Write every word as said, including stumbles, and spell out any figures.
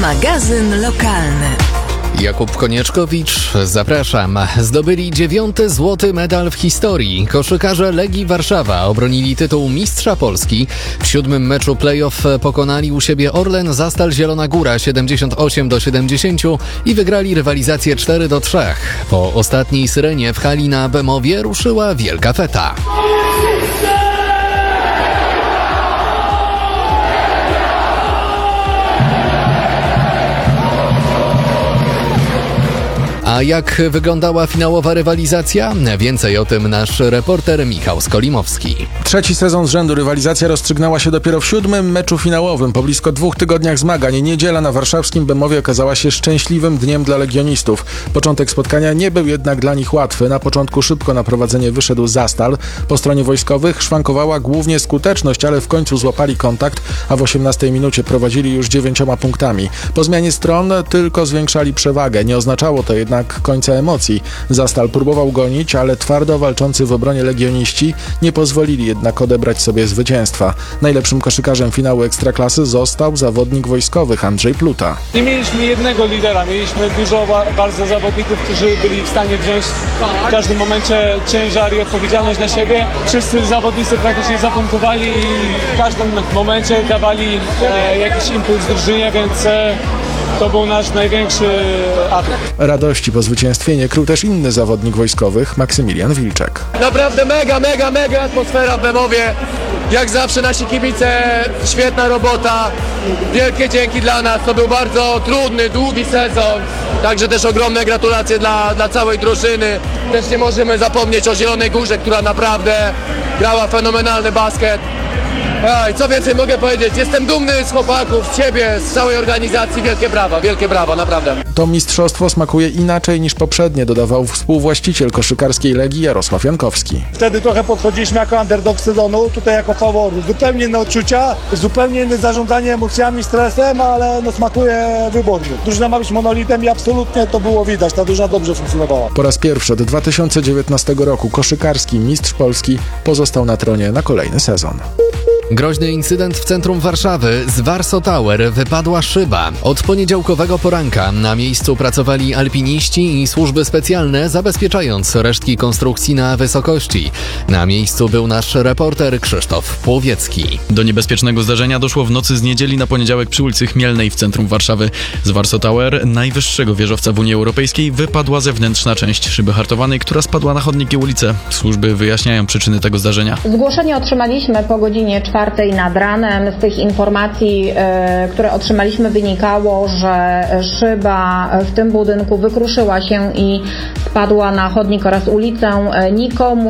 Magazyn lokalny. Jakub Konieczkowicz, zapraszam. Zdobyli dziewiąty złoty medal w historii. Koszykarze Legii Warszawa obronili tytuł Mistrza Polski. W siódmym meczu play-off pokonali u siebie Orlen Zastal Zielona Góra siedemdziesiąt osiem do siedemdziesięciu i wygrali rywalizację cztery do trzech. Po ostatniej syrenie w hali na Bemowie ruszyła wielka feta. A jak wyglądała finałowa rywalizacja? Więcej o tym nasz reporter Michał Skolimowski. Trzeci sezon z rzędu rywalizacja rozstrzygnęła się dopiero w siódmym meczu finałowym. Po blisko dwóch tygodniach zmagań niedziela na warszawskim Bemowie okazała się szczęśliwym dniem dla legionistów. Początek spotkania nie był jednak dla nich łatwy. Na początku szybko na prowadzenie wyszedł Zastal. Po stronie wojskowych szwankowała głównie skuteczność, ale w końcu złapali kontakt, a w osiemnastej minucie prowadzili już dziewięcioma punktami. Po zmianie stron tylko zwiększali przewagę. Nie oznaczało to jednak końca emocji. Zastal próbował gonić, ale twardo walczący w obronie legioniści nie pozwolili jednak odebrać sobie zwycięstwa. Najlepszym koszykarzem finału Ekstraklasy został zawodnik wojskowych Andrzej Pluta. Nie mieliśmy jednego lidera, mieliśmy dużo bardzo zawodników, którzy byli w stanie wziąć w każdym momencie ciężar i odpowiedzialność na siebie. Wszyscy zawodnicy praktycznie zapunktowali i w każdym momencie dawali e, jakiś impuls drużynie, więc e, to był nasz największy atut. Radości po zwycięstwie nie krył też inny zawodnik wojskowych, Maksymilian Wilczek. Naprawdę mega, mega, mega atmosfera w Bemowie. Jak zawsze nasi kibice, świetna robota. Wielkie dzięki dla nas. To był bardzo trudny, długi sezon. Także też ogromne gratulacje dla, dla całej drużyny. Też nie możemy zapomnieć o Zielonej Górze, która naprawdę grała fenomenalny basket. Ej, co więcej mogę powiedzieć? Jestem dumny z chłopaków, z ciebie, z całej organizacji. Wielkie brawa, wielkie brawa, naprawdę. To mistrzostwo smakuje inaczej niż poprzednie, dodawał współwłaściciel koszykarskiej Legii Jarosław Jankowski. Wtedy trochę podchodziliśmy jako underdog sezonu, tutaj jako faworyt. Zupełnie inne odczucia, zupełnie inne zarządzanie emocjami, stresem, ale no smakuje wybornie. Drużyna ma być monolitem i absolutnie to było widać, ta drużyna dobrze funkcjonowała. Po raz pierwszy od dwa tysiące dziewiętnastego roku koszykarski mistrz Polski pozostał na tronie na kolejny sezon. Groźny incydent w centrum Warszawy. Z Warso Tower wypadła szyba. Od poniedziałkowego poranka na miejscu pracowali alpiniści i służby specjalne, zabezpieczając resztki konstrukcji na wysokości. Na miejscu był nasz reporter Krzysztof Płowiecki. Do niebezpiecznego zdarzenia doszło w nocy z niedzieli na poniedziałek przy ulicy Chmielnej w centrum Warszawy. Z Warso Tower, najwyższego wieżowca w Unii Europejskiej, wypadła zewnętrzna część szyby hartowanej, która spadła na chodnik i ulicę. Służby wyjaśniają przyczyny tego zdarzenia. Zgłoszenie otrzymaliśmy po godzinie czwartej nad ranem. Z tych informacji, y, które otrzymaliśmy, wynikało, że szyba w tym budynku wykruszyła się i spadła na chodnik oraz ulicę. Nikomu